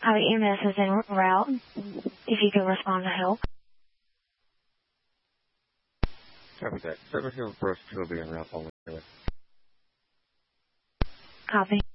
Copy, EMS is en route. If you could respond to help. Copy that. 7 Hill Brush will be en route only. Copy.